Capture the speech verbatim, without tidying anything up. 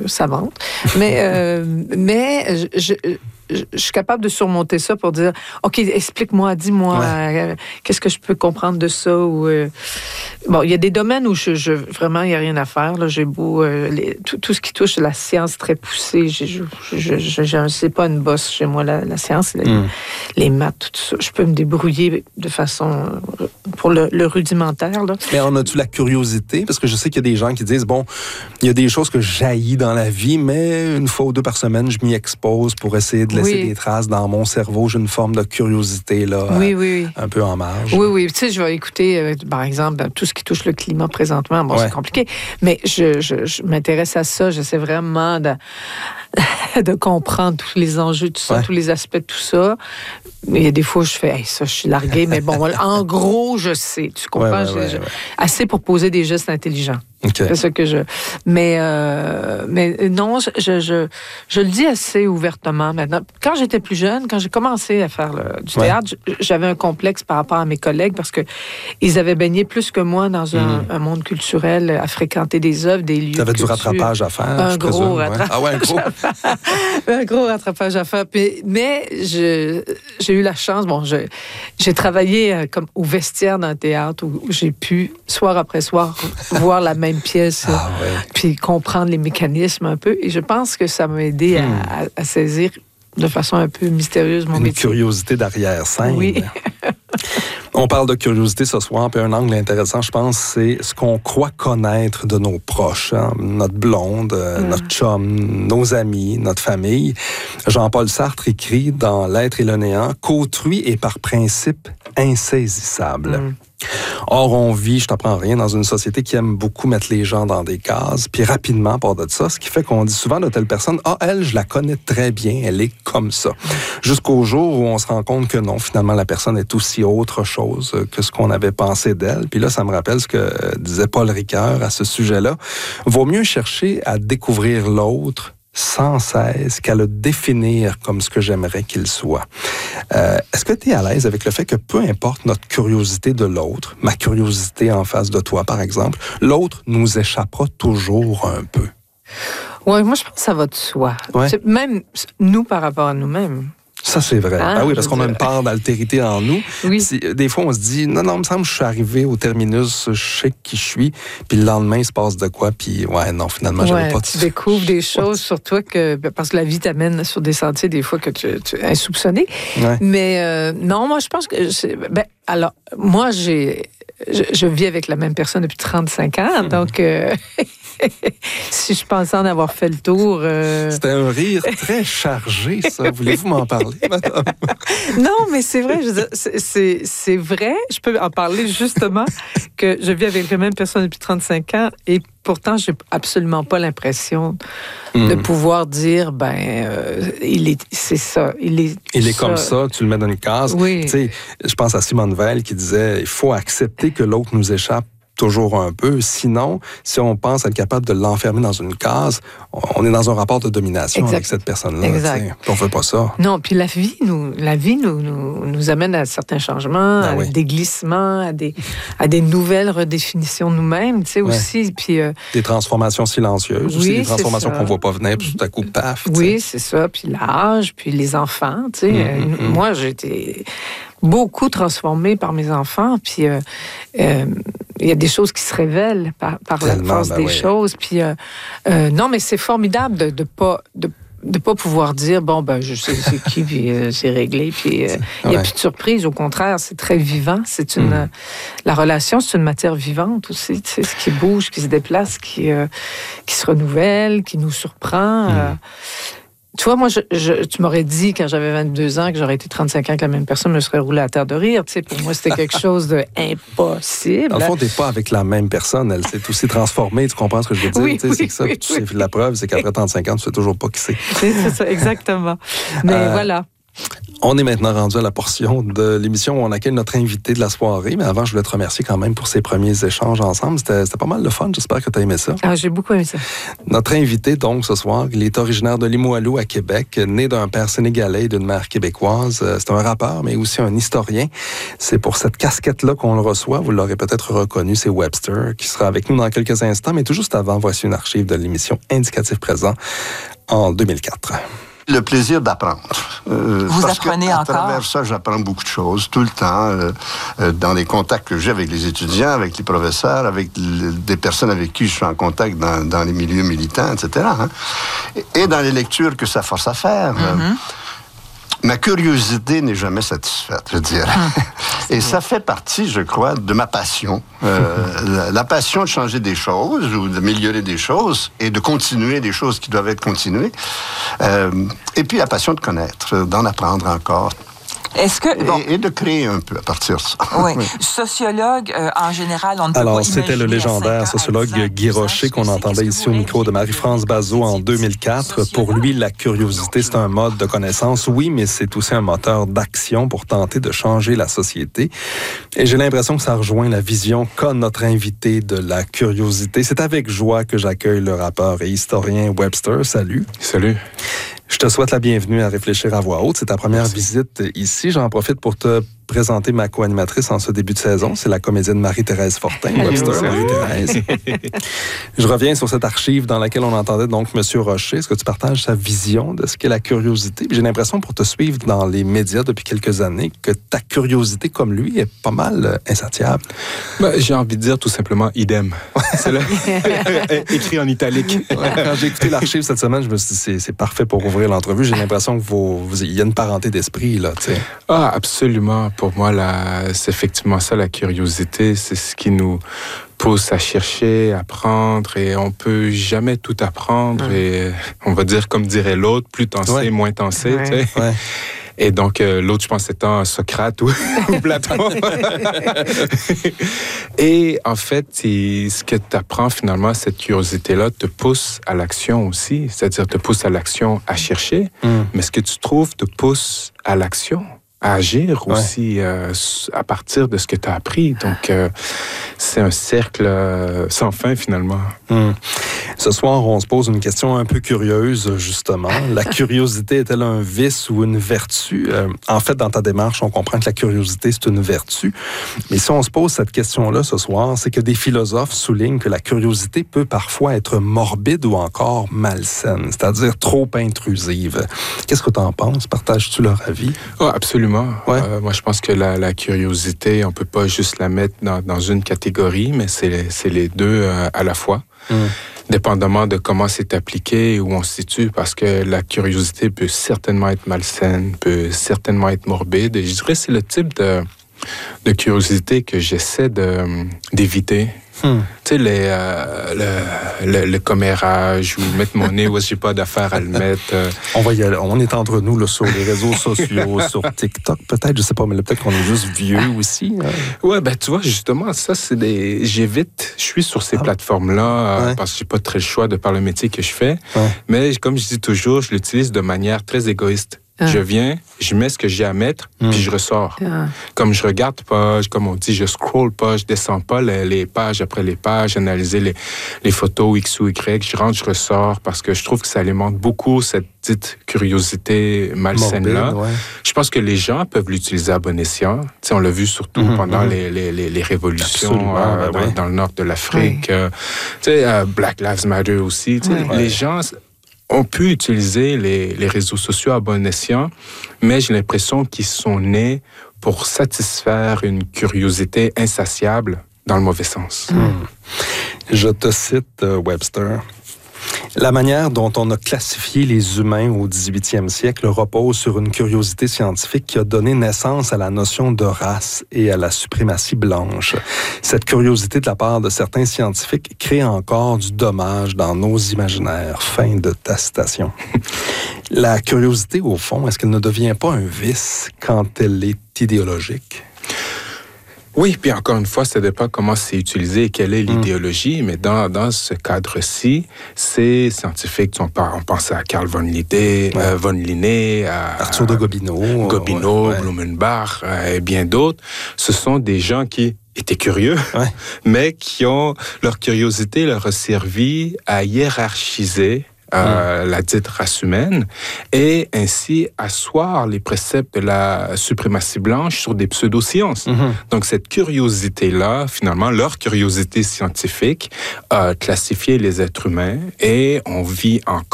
savante. Mais, euh, mais je, je, je, je suis capable de surmonter ça pour dire, OK, explique-moi, dis-moi, ouais. euh, qu'est-ce que je peux comprendre de ça? Ou, euh, bon, il y a des domaines où je, je, vraiment, il n'y a rien à faire. Là. J'ai beau, euh, les, tout, tout ce qui touche la science très poussée, je ne sais pas une bosse chez moi, la, la science, les, mm. les maths, tout ça. Je peux me débrouiller de façon, pour le, le rudimentaire. Là. Mais en as-tu la curiosité? Parce que je sais qu'il y a des gens qui disent, bon, il y a des choses que j'haïs dans la vie, mais une fois ou deux par semaine, je m'y expose pour essayer de laisser oui. des traces dans mon cerveau. J'ai une forme de curiosité, là, oui, oui, oui. un peu en marge. Oui, oui. Tu sais, je vais écouter, euh, par exemple, dans tout ce qui touche le climat présentement. Bon, ouais. c'est compliqué, mais je, je, je m'intéresse à ça. J'essaie vraiment de, de comprendre tous les enjeux, tout ça, ouais. tous les aspects de tout ça. Il y a des fois, je fais, hey, ça, je suis larguée, mais bon, en gros, je sais. Tu comprends? Ouais, ouais, je, ouais, je, ouais. Assez pour poser des gestes intelligents. Okay. C'est ça que je. Mais, euh, mais non, je, je, je, je le dis assez ouvertement maintenant. Quand j'étais plus jeune, quand j'ai commencé à faire le, du ouais. théâtre, j'avais un complexe par rapport à mes collègues parce que ils avaient baigné plus que moi dans un, mmh. un monde culturel, à fréquenter des œuvres, des lieux. Tu avais du rattrapage à faire. Un je gros présume, rattrapage. Ouais. Ah ouais, un gros. un gros rattrapage à faire. Puis, mais je, j'ai eu la chance. Bon, je, j'ai travaillé comme au vestiaire d'un théâtre où j'ai pu soir après soir voir la même pièce, ah, ouais. puis comprendre les mécanismes un peu. Et je pense que ça m'a aidé hmm. à, à, à saisir de façon un peu mystérieuse mon Une métier. Une curiosité d'arrière-scène. Oui. On parle de curiosité ce soir, puis un angle intéressant, je pense, c'est ce qu'on croit connaître de nos proches, hein? Notre blonde, euh, mmh. notre chum, nos amis, notre famille. Jean-Paul Sartre écrit dans L'être et le néant qu'autrui est par principe insaisissable. Mmh. Or, on vit, je t'apprends rien, dans une société qui aime beaucoup mettre les gens dans des cases, puis rapidement, à part de ça, ce qui fait qu'on dit souvent de telle personne, ah, elle, je la connais très bien, elle est comme ça. Jusqu'au jour où on se rend compte que non, finalement, la personne est aussi autre chose que ce qu'on avait pensé d'elle. Puis là, ça me rappelle ce que disait Paul Ricoeur à ce sujet-là. Vaut mieux chercher à découvrir l'autre sans cesse qu'à le définir comme ce que j'aimerais qu'il soit. Euh, est-ce que tu es à l'aise avec le fait que peu importe notre curiosité de l'autre, ma curiosité en face de toi, par exemple, l'autre nous échappera toujours un peu? Oui, moi, je pense que ça va de soi. Ouais. Même nous par rapport à nous-mêmes. Ça, c'est vrai. Ah, ah oui, parce qu'on a une part d'altérité en nous. Oui. Si, des fois, on se dit, non, non, il me semble que je suis arrivé au terminus, je sais qui je suis, puis le lendemain, il se passe de quoi, puis ouais, non, finalement, ouais, j'avais pas de... Tu découvres des choses sur toi, que, parce que la vie t'amène sur des sentiers, des fois, que tu, tu insoupçonnés. Ouais. Mais euh, non, moi, je pense que... C'est, ben, alors, moi, j'ai... Je, je vis avec la même personne depuis trente-cinq ans, mmh. donc euh, si je pensais en avoir fait le tour... Euh... C'était un rire très chargé, ça. Voulez-vous m'en parler, madame? Non, mais c'est vrai, je veux dire, c'est, c'est, c'est vrai, je peux en parler justement, que je vis avec la même personne depuis trente-cinq ans et pourtant, j'ai absolument pas l'impression mmh. de pouvoir dire, ben, euh, il est, c'est ça, il est. Il est ça. comme ça, tu le mets dans une case. Oui. Tu sais, je pense à Simone Veil qui disait, il faut accepter que l'autre nous échappe toujours un peu. Sinon, si on pense être capable de l'enfermer dans une case, on est dans un rapport de domination exact. Avec cette personne-là. Exact. On ne veut pas ça. Non, puis la vie, nous, la vie nous, nous, nous amène à certains changements, ben à oui. des glissements, à des, à des nouvelles redéfinitions de nous-mêmes, tu sais, ouais. aussi. Puis, euh, des transformations silencieuses, oui, aussi des transformations qu'on ne voit pas venir, puis tout à coup, paf. Oui, c'est ça. Puis l'âge, puis les enfants, tu sais. Mm-hmm. Euh, moi, j'ai été beaucoup transformée par mes enfants, puis euh, euh, il y a des choses qui se révèlent par, par la force ben des oui. choses. Puis euh, euh, non, mais c'est formidable de ne pas... De, de pas pouvoir dire, bon, ben, je sais c'est qui, puis euh, c'est réglé, puis il euh, n'y ouais. a plus de surprise. Au contraire, c'est très vivant. C'est une, mm. La relation, c'est une matière vivante aussi, tu sais, ce qui bouge, qui se déplace, qui, euh, qui se renouvelle, qui nous surprend. Mm. Euh, Tu vois, moi, je, je, tu m'aurais dit, quand j'avais vingt-deux ans, que j'aurais été trente-cinq ans avec la même personne, je me serais roulé à terre de rire. Tu sais, pour moi, c'était quelque chose d'impossible. Dans le fond, t'es pas avec la même personne. Elle s'est aussi transformée. Tu comprends ce que je veux dire? Oui, tu sais, oui, c'est que ça. Oui, tu oui. sais, la preuve, c'est qu'après trente-cinq ans, tu sais toujours pas qui c'est. C'est, c'est ça, exactement. Mais euh, voilà. On est maintenant rendu à la portion de l'émission où on accueille notre invité de la soirée. Mais avant, je voulais te remercier quand même pour ces premiers échanges ensemble. C'était, c'était pas mal de fun. J'espère que tu as aimé ça. Ah, j'ai beaucoup aimé ça. Notre invité, donc, ce soir, il est originaire de Limoilou à Québec, né d'un père sénégalais et d'une mère québécoise. C'est un rappeur, mais aussi un historien. C'est pour cette casquette-là qu'on le reçoit. Vous l'aurez peut-être reconnu, c'est Webster, qui sera avec nous dans quelques instants. Mais tout juste avant, voici une archive de l'émission Indicatif présent en deux mille quatre. Le plaisir d'apprendre. Euh, Vous parce apprenez que à encore? À travers ça, j'apprends beaucoup de choses, tout le temps, euh, euh, dans les contacts que j'ai avec les étudiants, avec les professeurs, avec le, des personnes avec qui je suis en contact dans, dans les milieux militants, et cetera. Hein. Et, et dans les lectures que ça force à faire. Mm-hmm. Euh, ma curiosité n'est jamais satisfaite, je dirais. Et ça fait partie, je crois, de ma passion. Euh, la, la passion de changer des choses ou d'améliorer des choses et de continuer des choses qui doivent être continuées. Euh, et puis la passion de connaître, d'en apprendre encore. Est-ce que, bon, et, et de créer un peu à partir de ça. Oui. oui. Sociologue, euh, en général, on ne peut Alors, pas c'était le légendaire sociologue Guy Rocher qu'on entendait ici au micro de Marie-France Bazot en deux mille quatre. Pour lui, la curiosité, c'est un mode de connaissance, oui, mais c'est aussi un moteur d'action pour tenter de changer la société. Et j'ai l'impression que ça rejoint la vision qu'a notre invité de la curiosité. C'est avec joie que j'accueille le rappeur et historien Webster. Salut. Salut. Je te souhaite la bienvenue à Réfléchir à voix haute. C'est ta première Merci. visite ici. J'en profite pour te présenter ma co-animatrice en ce début de saison. C'est la comédienne Marie-Thérèse Fortin. Webster, Marie-Thérèse. Je reviens sur cette archive dans laquelle on entendait donc M. Rocher. Est-ce que tu partages sa vision de ce qu'est la curiosité? Puis j'ai l'impression, pour te suivre dans les médias depuis quelques années, que ta curiosité, comme lui, est pas mal insatiable. Ben, j'ai envie de dire tout simplement idem. C'est là. Écrit en italique. Ouais, quand j'ai écouté l'archive cette semaine, je me suis dit, c'est, c'est parfait pour ouvrir l'entrevue. J'ai l'impression que vous, vous, il y a une parenté d'esprit, là, tu sais. Ah, absolument. Pour moi, là, c'est effectivement ça, la curiosité. C'est ce qui nous pousse à chercher, à apprendre, et on peut jamais tout apprendre. Mmh. Et on va dire, comme dirait l'autre, plus t'en ouais. sais, moins t'en sais, ouais. tu sais. Ouais. Et donc, euh, l'autre, je pense, étant Socrate ou, ou Platon. Et en fait, ce que tu apprends finalement, cette curiosité-là te pousse à l'action aussi. C'est-à-dire, te pousse à l'action à chercher, mm. mais ce que tu trouves te pousse à l'action, à agir aussi ouais. euh, à partir de ce que tu as appris. Donc, euh, c'est un cercle euh, sans fin, finalement. Mm. Ce soir, on se pose une question un peu curieuse, justement. La curiosité est-elle un vice ou une vertu? Euh, en fait, dans ta démarche, on comprend que la curiosité, c'est une vertu. Mais si on se pose cette question-là ce soir, c'est que des philosophes soulignent que la curiosité peut parfois être morbide ou encore malsaine, c'est-à-dire trop intrusive. Qu'est-ce que tu en penses? Partages-tu leur avis? Oh, absolument. Ouais. Euh, moi, je pense que la, la curiosité, on ne peut pas juste la mettre dans, dans une catégorie, mais c'est, c'est les deux euh, à la fois. Mm. Dépendamment de comment c'est appliqué, où on se situe, parce que la curiosité peut certainement être malsaine, peut certainement être morbide. Et je dirais que c'est le type de, de curiosité que j'essaie de, d'éviter. Hmm. Tu sais, les, euh, le, le, le commérage ou mettre mon nez où j'ai pas d'affaires à le mettre. Euh. On va y aller. On est entre nous là, sur les réseaux sociaux, sur TikTok peut-être, je sais pas, mais là, peut-être qu'on est juste vieux aussi. Hein. Ouais, ben tu vois, justement, ça, c'est des... J'évite, je suis sur ces ah. plateformes-là euh, ouais. parce que j'ai pas très le choix de par le métier que je fais. Ouais. Mais comme je dis toujours, je l'utilise de manière très égoïste. Ah. Je viens, je mets ce que j'ai à mettre, mm. puis je ressors. Ah. Comme je regarde pas, comme on dit, je scroll pas, je descends pas les, les pages après les pages, analyser les, les photos X ou Y, je rentre, je ressors, parce que je trouve que ça alimente beaucoup cette petite curiosité malsaine-là. Ouais. Je pense que les gens peuvent l'utiliser à bon escient. Tu sais, on l'a vu surtout mm-hmm. pendant mm-hmm. Les, les, les, les révolutions euh, dans, ouais. dans le nord de l'Afrique. Oui. Euh, tu sais, euh, Black Lives Matter aussi. Tu sais, ouais. Les gens... On peut utiliser les, les réseaux sociaux à bon escient, mais j'ai l'impression qu'ils sont nés pour satisfaire une curiosité insatiable dans le mauvais sens. Mmh. Je te cite, euh, Webster. La manière dont on a classifié les humains au dix-huitième siècle repose sur une curiosité scientifique qui a donné naissance à la notion de race et à la suprématie blanche. Cette curiosité de la part de certains scientifiques crée encore du dommage dans nos imaginaires. Fin de ta citation. La curiosité, au fond, est-ce qu'elle ne devient pas un vice quand elle est idéologique? Oui, puis encore une fois, ça dépend comment c'est utilisé et quelle est l'idéologie, mmh. mais dans, dans ce cadre-ci, c'est scientifique. On, on pense à Carl von Linné, ouais. euh, von Linné à Arthur de Gobineau, Gobineau, ouais. Blumenbach euh, et bien d'autres. Ce sont des gens qui étaient curieux, ouais. mais qui ont, leur curiosité leur a servi à hiérarchiser Euh, mmh. la dite race humaine, et ainsi asseoir les préceptes de la suprématie blanche sur des pseudosciences. Mmh. Donc cette curiosité-là, finalement, leur curiosité scientifique a classifié les êtres humains, et on vit encore